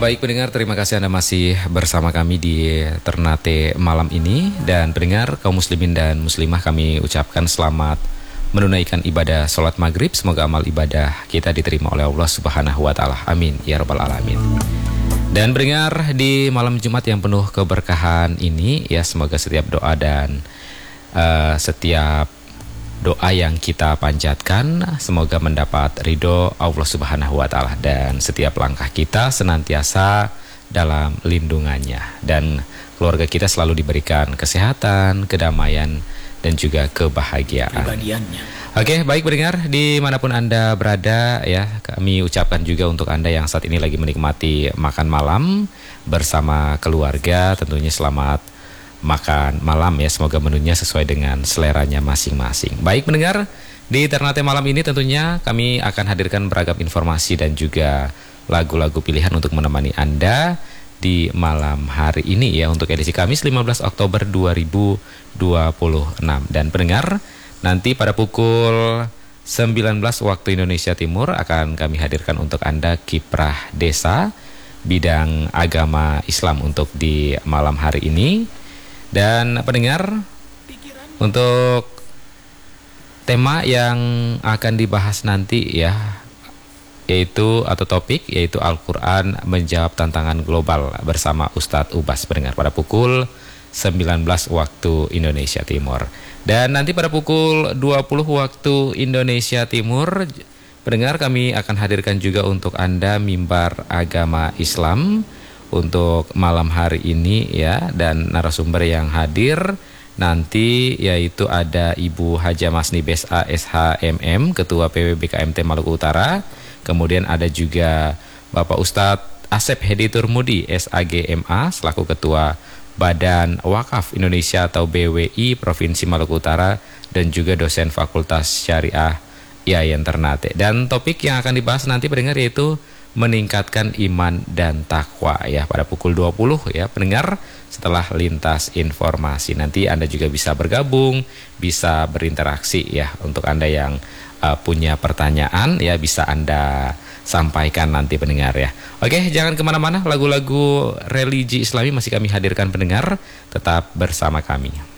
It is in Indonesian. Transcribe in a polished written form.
Baik pendengar, terima kasih Anda masih bersama kami di Ternate malam ini. Dan pendengar, kaum muslimin dan muslimah, kami ucapkan selamat menunaikan ibadah sholat maghrib. Semoga amal ibadah kita diterima oleh Allah Subhanahu wa Ta'ala. Amin ya rabbal alamin. Dan pendengar, di malam Jumat yang penuh keberkahan ini, ya semoga setiap doa dan setiap doa yang kita panjatkan semoga mendapat ridho Allah Subhanahu wa Ta'ala, dan setiap langkah kita senantiasa dalam lindungannya, dan keluarga kita selalu diberikan kesehatan, kedamaian, dan juga kebahagiaan. Oke, baik pendengar, dimanapun Anda berada, ya kami ucapkan juga untuk Anda yang saat ini lagi menikmati makan malam bersama keluarga, tentunya selamat makan malam ya, semoga menunya sesuai dengan seleranya masing-masing. Baik pendengar, di Ternate malam ini tentunya kami akan hadirkan beragam informasi dan juga lagu-lagu pilihan untuk menemani Anda di malam hari ini ya, untuk edisi Kamis 15 Oktober 2026. Dan pendengar, nanti pada pukul 19 waktu Indonesia Timur akan kami hadirkan untuk Anda Kiprah Desa bidang agama Islam untuk di malam hari ini. Dan pendengar, untuk tema yang akan dibahas nanti ya, yaitu atau topik yaitu Al-Quran menjawab tantangan global bersama Ustadz Ubas, pendengar, pada pukul 19 waktu Indonesia Timur. Dan nanti pada pukul 20 waktu Indonesia Timur, pendengar, kami akan hadirkan juga untuk Anda mimbar agama Islam untuk malam hari ini ya, dan narasumber yang hadir nanti yaitu ada Ibu Haja Masni Besa SHMM, Ketua PWBKMT Maluku Utara. Kemudian ada juga Bapak Ustadz Asep Hedi Turmudi SAGMA selaku Ketua Badan Wakaf Indonesia atau BWI Provinsi Maluku Utara, dan juga dosen Fakultas Syariah IAIN Ternate. Dan topik yang akan dibahas nanti pendengar yaitu meningkatkan iman dan takwa ya, pada pukul 20 ya pendengar, setelah lintas informasi. Nanti Anda juga bisa bergabung, bisa berinteraksi ya. Untuk Anda yang punya pertanyaan ya, bisa Anda sampaikan nanti pendengar ya. Oke, jangan kemana-mana, lagu-lagu religi Islami masih kami hadirkan pendengar, tetap bersama kami.